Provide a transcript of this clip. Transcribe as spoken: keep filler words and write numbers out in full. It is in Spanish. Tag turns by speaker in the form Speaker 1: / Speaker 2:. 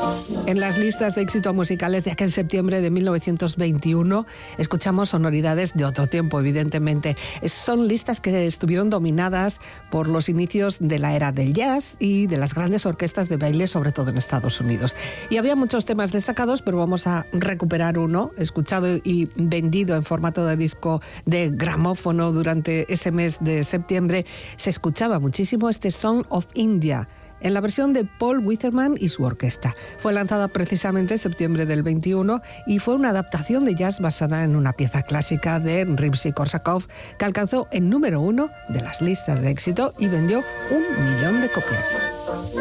Speaker 1: En las listas de éxito musicales de aquel septiembre de mil novecientos veintiuno escuchamos sonoridades de otro tiempo, evidentemente. Son listas que estuvieron dominadas por los inicios de la era del jazz y de las grandes orquestas de baile, sobre todo en Estados Unidos. Y había muchos temas destacados, pero vamos a recuperar uno, escuchado y vendido en formato de disco de gramófono durante ese mes de septiembre. Se escuchaba muchísimo este Song of India, en la versión de Paul Witherman y su orquesta. Fue lanzada precisamente en septiembre del veintiuno y fue una adaptación de jazz basada en una pieza clásica de Rimsky-Korsakov que alcanzó el número uno de las listas de éxito y vendió un millón de copias.